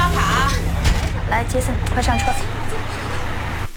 刷卡。 来，杰森，快上车。